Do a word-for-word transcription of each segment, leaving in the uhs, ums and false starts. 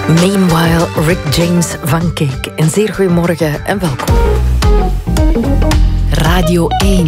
Meanwhile, Rick James van Cake. Een zeer goedemorgen en welkom. Radio één.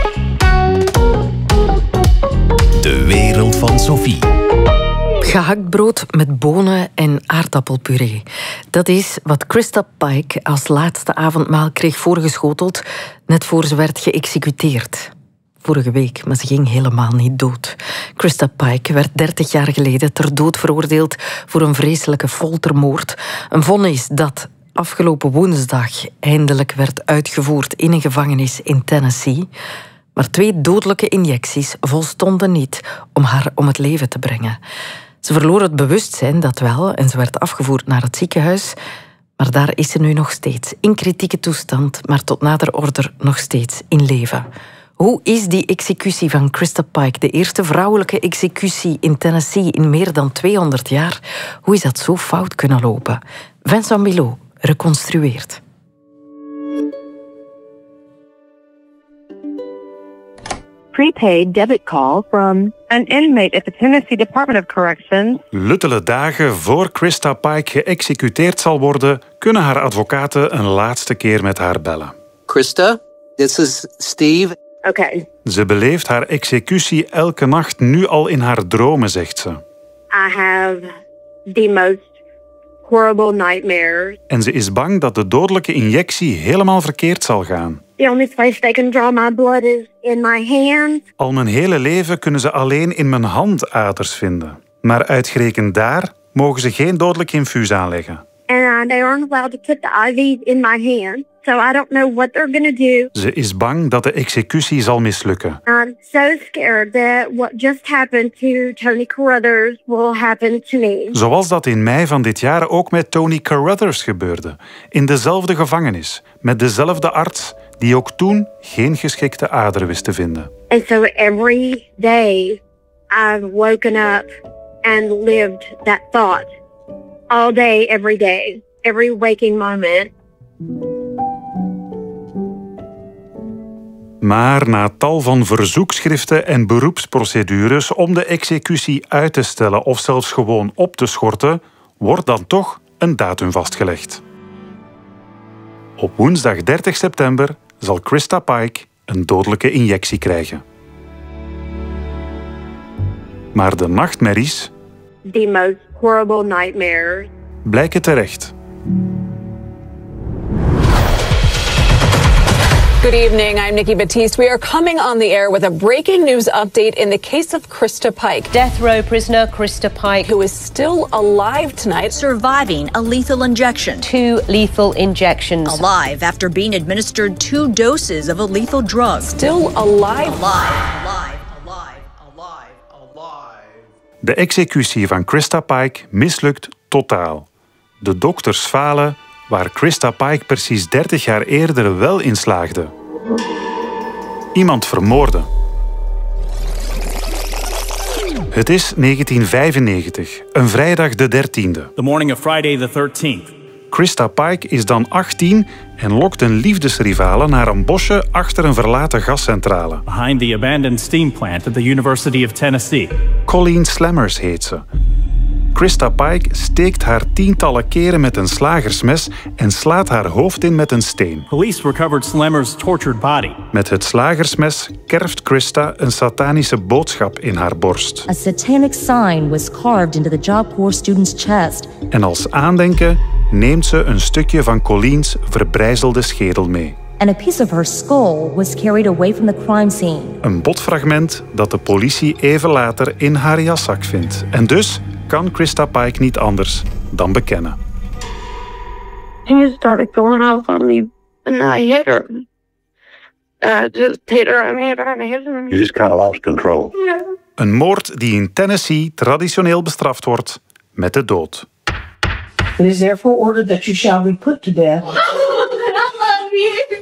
De wereld van Sophie. Gehaktbrood met bonen en aardappelpuree. Dat is wat Christa Pike als laatste avondmaal kreeg voorgeschoteld, net voor ze werd geëxecuteerd. Vorige week, maar ze ging helemaal niet dood. Christa Pike werd dertig jaar geleden ter dood veroordeeld voor een vreselijke foltermoord. Een vonnis dat afgelopen woensdag eindelijk werd uitgevoerd in een gevangenis in Tennessee. Maar twee dodelijke injecties volstonden niet om haar om het leven te brengen. Ze verloor het bewustzijn, dat wel, en ze werd afgevoerd naar het ziekenhuis. Maar daar is ze nu nog steeds, in kritieke toestand, maar tot nader order nog steeds in leven. Hoe is die executie van Christa Pike, de eerste vrouwelijke executie in Tennessee in meer dan tweehonderd jaar, hoe is dat zo fout kunnen lopen? Vincent Milot reconstrueert. Prepaid debit call from an inmate at the Tennessee Department of Corrections. Luttele dagen voor Christa Pike geëxecuteerd zal worden, kunnen haar advocaten een laatste keer met haar bellen. Christa, this is Steve. Okay. Ze beleeft haar executie elke nacht nu al in haar dromen, zegt ze. I have the most horrible nightmares. En ze is bang dat de dodelijke injectie helemaal verkeerd zal gaan. The only place they can draw my blood is in my hand. Al mijn hele leven kunnen ze alleen in mijn handaders vinden. Maar uitgerekend daar mogen ze geen dodelijk infuus aanleggen. And uh, they aren't allowed to put the I V's in my hand. So I don't know what they're going to do. Ze is bang dat de executie zal mislukken. I'm so scared that what just happened to Tony Carruthers will happen to me. Zoals dat in mei van dit jaar ook met Tony Carruthers gebeurde. In dezelfde gevangenis, met dezelfde arts, die ook toen geen geschikte ader wist te vinden. And so every day I've woken up and lived that thought. All day, every day, every waking moment. Maar na tal van verzoekschriften en beroepsprocedures om de executie uit te stellen of zelfs gewoon op te schorten, wordt dan toch een datum vastgelegd. Op woensdag dertig september zal Christa Pike een dodelijke injectie krijgen. Maar de nachtmerries The most horrible nightmares. blijken terecht. Good evening, I'm Nikki Batiste. We are coming on the air with a breaking news update in the case of Christa Pike. Death row prisoner Christa Pike, Who is still alive tonight. Surviving a lethal injection. two lethal injections. Alive after being administered two doses of a lethal drug. Still alive. Alive, alive, alive, alive, alive. De executie van Christa Pike mislukt totaal. De dokters falen waar Christa Pike precies dertig jaar eerder wel in slaagde. Iemand vermoorden. Het is negentien vijfennegentig, een vrijdag de dertiende. The morning of Friday the thirteenth. Christa Pike is dan achttien en lokt een liefdesrivale naar een bosje achter een verlaten gascentrale. Behind the abandoned steam plant at the University of Tennessee. Colleen Slammers heet ze. Christa Pike steekt haar tientallen keren met een slagersmes en slaat haar hoofd in met een steen. Police recovered Slemmer's tortured body. Met het slagersmes kerft Christa een satanische boodschap in haar borst. A satanic sign was carved into the Job Corps student's chest. En als aandenken neemt ze een stukje van Colleen's verbrijzelde schedel mee. And a piece of her skull was carried away from the crime scene. Een botfragment dat de politie even later in haar jaszak vindt. En dus kan Christa Pike niet anders dan bekennen. He started going off on me and I hit her. I just hit her and hit her and hit her. You just kind of lost control. Yeah. Een moord die in Tennessee traditioneel bestraft wordt met de dood. It is therefore ordered that you shall be put to death. I love you.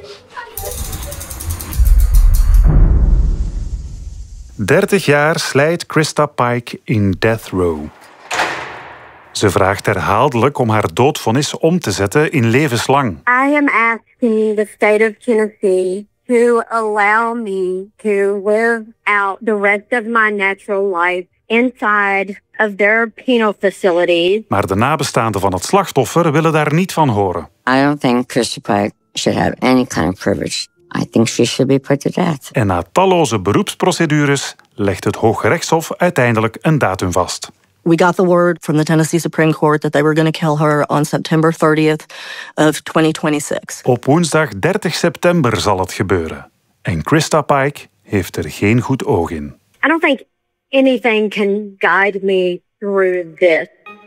dertig jaar slijt Christa Pike in death row. Ze vraagt herhaaldelijk om haar doodvonnis om te zetten in levenslang. I am asking the state of Tennessee to allow me to live out the rest of my natural life inside of their penal facilities. Maar de nabestaanden van het slachtoffer willen daar niet van horen. I don't think Krista Pike should have any kind of privilege. I think she should be put to death. En na talloze beroepsprocedures legt het Hooggerechtshof uiteindelijk een datum vast. We got the word from the Tennessee Supreme Court that they were going to kill her on September thirtieth of twenty twenty-six. Op woensdag dertig september zal het gebeuren. En Krista Pike heeft er geen goed oog in. I don't think anything can guide me through this.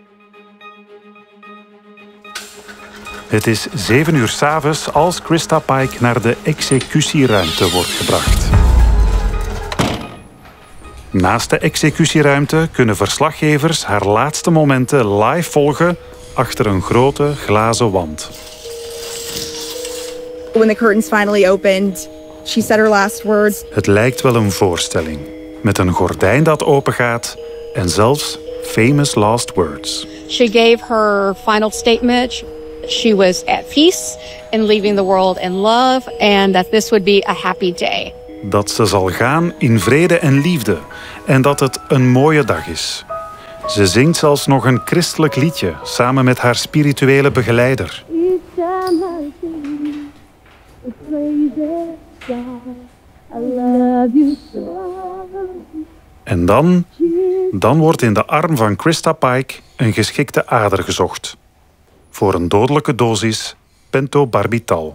Het is zeven uur 's avonds als Krista Pike naar de executieruimte wordt gebracht. Naast de executieruimte kunnen verslaggevers haar laatste momenten live volgen achter een grote glazen wand. When the curtains finally opened, she said her last words. Het lijkt wel een voorstelling, met een gordijn dat opengaat en zelfs famous last words. She gave her final statement. She was at peace and leaving the world in love, and that this would be a happy day. Dat ze zal gaan in vrede en liefde en dat het een mooie dag is. Ze zingt zelfs nog een christelijk liedje samen met haar spirituele begeleider. En dan, dan wordt in de arm van Krista Pike een geschikte ader gezocht. Voor een dodelijke dosis pentobarbital.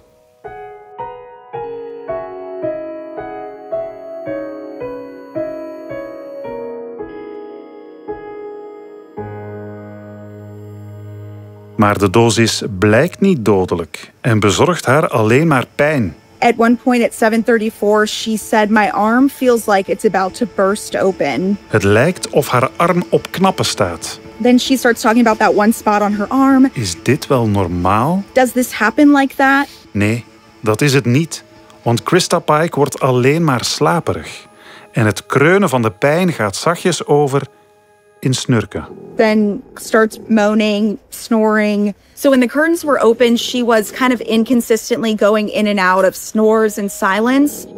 Maar de dosis blijkt niet dodelijk en bezorgt haar alleen maar pijn. At one point at seven thirty-four, she said, "My arm feels like it's about to burst open." Het lijkt of haar arm op knappen staat. Then she starts talking about that one spot on her arm. Is dit wel normaal? Does this happen like that? Nee, dat is het niet. Want Krista Pike wordt alleen maar slaperig. En het kreunen van de pijn gaat zachtjes over in snurken. Then starts moaning, snoring. So when the curtains were open, she was kind of inconsistently going in and out of snores and silence.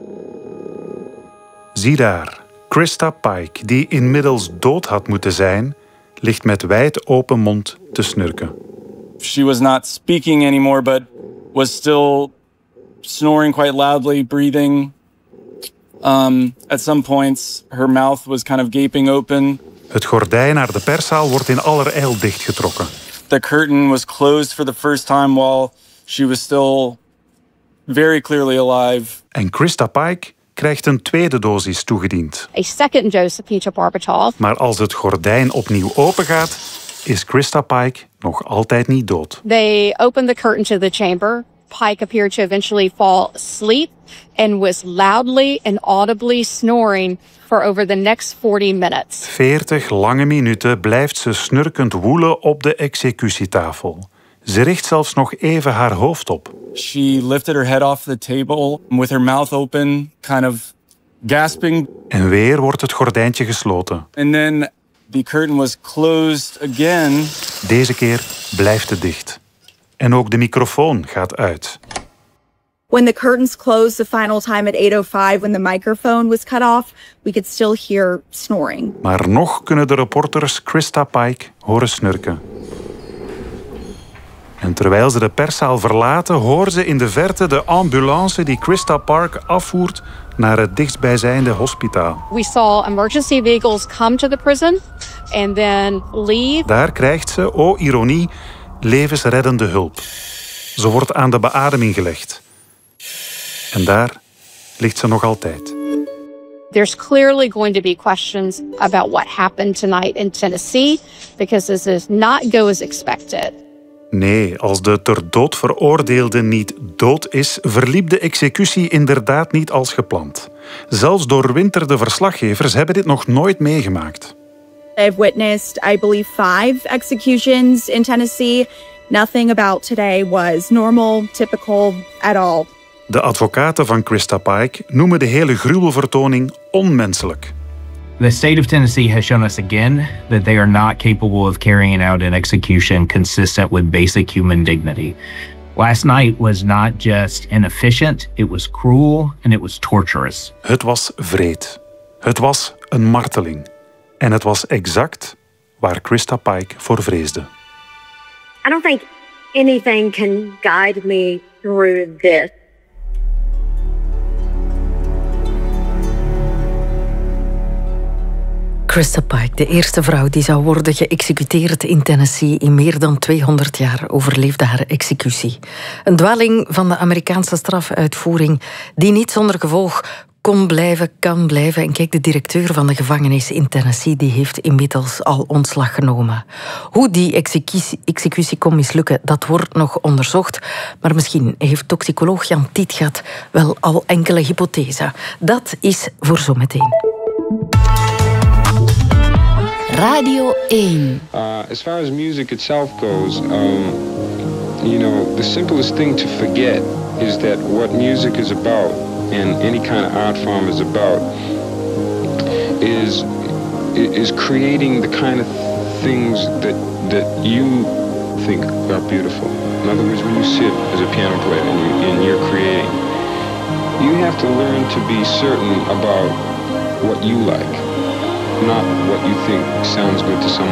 Zie daar, Krista Pike, die inmiddels dood had moeten zijn, ligt met wijd open mond te snurken. She was not speaking anymore, but was still snoring quite loudly, breathing. Um, at some points, her mouth was kind of gaping open. Het gordijn naar de perszaal wordt in allerijl dichtgetrokken. The curtain was closed for the first time while she was still very clearly alive. En Krista Pike krijgt een tweede dosis toegediend. A second dose of pentobarbital. Maar als het gordijn opnieuw opengaat, is Krista Pike nog altijd niet dood. They opened the curtain to the chamber. Pike appeared to eventually fall asleep and was loudly and audibly snoring for over the next forty minutes. veertig lange minuten blijft ze snurkend woelen op de executietafel. Ze richt zelfs nog even haar hoofd op. She lifted her head off the table with her mouth open, kind of gasping. En weer wordt het gordijntje gesloten. And then the curtain was closed again. Deze keer blijft het dicht. En ook de microfoon gaat uit. When the curtains closed the final time at eight oh five, when the microphone was cut off, we could still hear snoring. Maar nog kunnen de reporters Krista Pike horen snurken. En terwijl ze de perszaal verlaten, horen ze in de verte de ambulance die Krista Pike afvoert naar het dichtstbijzijnde hospitaal. We saw emergency vehicles come to the prison and then leave. Daar krijgt ze, oh ironie, levensreddende hulp. Ze wordt aan de beademing gelegd. En daar ligt ze nog altijd. There's clearly going to be questions about what happened tonight in Tennessee, because this does not go as expected. Nee, als de ter dood veroordeelde niet dood is, verliep de executie inderdaad niet als gepland. Zelfs doorwinterde verslaggevers hebben dit nog nooit meegemaakt. I've witnessed, I believe, five executions in Tennessee. Nothing about today was normal, typical at all. De advocaten van Krista Pike noemen de hele gruwelvertoning onmenselijk. The state of Tennessee has shown us again that they are not capable of carrying out an execution consistent with basic human dignity. Last night was not just inefficient, it was cruel and it was torturous. Het was wreed. Het was een marteling. En het was exact waar Krista Pike voor vreesde. I don't think anything can guide me through this. Krista Pike, de eerste vrouw die zou worden geëxecuteerd in Tennessee. In meer dan tweehonderd jaar overleefde haar executie. Een dwaling van de Amerikaanse strafuitvoering die niet zonder gevolg kon blijven, kan blijven. En kijk, de directeur van de gevangenis in Tennessee die heeft inmiddels al ontslag genomen. Hoe die executie, executie kon mislukken, dat wordt nog onderzocht. Maar misschien heeft toxicoloog Jan Tietgat wel al enkele hypothesen. Dat is voor zometeen. Radio één. Uh, as far as music itself goes, um, you know, the simplest thing to forget is that what music is about and any kind of art form is about is is creating the kind of things that that you think are beautiful. In other words, when you sit as a piano player and, you, and you're creating, you have to learn to be certain about what you like, not what you think sounds good to someone